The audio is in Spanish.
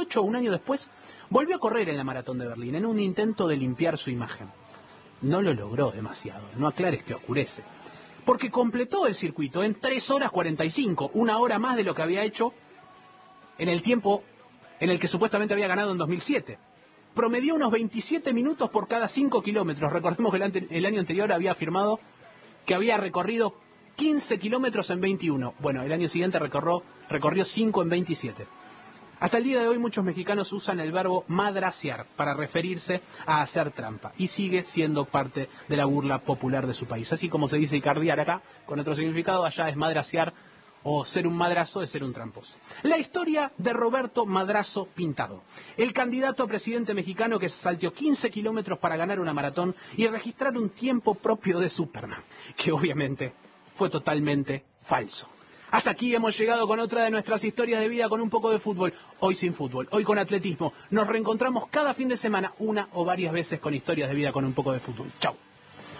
2018, un año después, volvió a correr en la Maratón de Berlín, en un intento de limpiar su imagen. No lo logró demasiado, no aclares que oscurece, porque completó el circuito en 3 horas 45, una hora más de lo que había hecho en el tiempo en el que supuestamente había ganado en 2007. Promedió unos 27 minutos por cada 5 kilómetros. Recordemos que el año anterior había afirmado que había recorrido 15 kilómetros en 21. Bueno, el año siguiente recorrió 5 en 27. Hasta el día de hoy muchos mexicanos usan el verbo madracear para referirse a hacer trampa y sigue siendo parte de la burla popular de su país. Así como se dice icardiar acá, con otro significado, allá es madracear o ser un madrazo es ser un tramposo. La historia de Roberto Madrazo Pintado, el candidato a presidente mexicano que salteó 15 kilómetros para ganar una maratón y registrar un tiempo propio de Superman, que obviamente fue totalmente falso. Hasta aquí hemos llegado con otra de nuestras historias de vida con un poco de fútbol. Hoy sin fútbol, hoy con atletismo. Nos reencontramos cada fin de semana, una o varias veces con historias de vida con un poco de fútbol. Chau.